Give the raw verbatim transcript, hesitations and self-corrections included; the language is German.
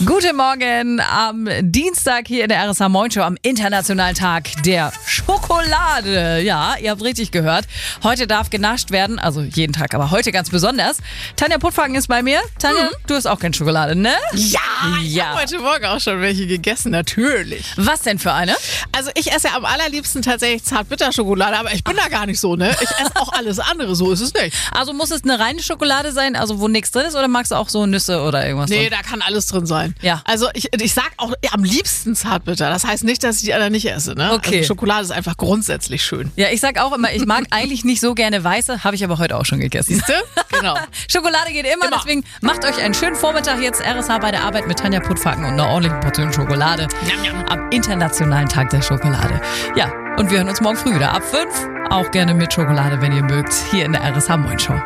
Guten Morgen am Dienstag hier in der R S H Moin Show am Internationalen Tag der Schokolade. Ja, ihr habt richtig gehört. Heute darf genascht werden, also jeden Tag, aber heute ganz besonders. Tanja Puttwagen ist bei mir. Tanja, mhm. du hast auch keine Schokolade, ne? Ja, ich Ja. habe heute Morgen auch schon welche gegessen, natürlich. Was denn für eine? Also ich esse ja am allerliebsten tatsächlich Zartbitterschokolade, aber ich bin da gar nicht so, ne? Ich esse auch alles andere, so ist es nicht. Also muss es eine reine Schokolade sein, also wo nichts drin ist, oder magst du auch so Nüsse oder irgendwas Nee, drin? da kann alles drin sein. Ja. Also ich, ich sag auch ja, am liebsten Zartbitter. Das heißt nicht, dass ich die anderen nicht esse, ne? Okay. Also Schokolade ist einfach grundsätzlich schön. Ja, ich sag auch immer, ich mag eigentlich nicht so gerne weiße, habe ich aber heute auch schon gegessen. Siehst du? Genau. Schokolade geht immer, Immer. deswegen macht euch einen schönen Vormittag jetzt R S H bei der Arbeit mit Tanja Puttwagen und einer ordentlichen Portion Schokolade Njam, njam. am Internationalen Tag der Schokolade. Ja, und wir hören uns morgen früh wieder ab fünf. Auch gerne mit Schokolade, wenn ihr mögt, hier in der R S H Moin Show.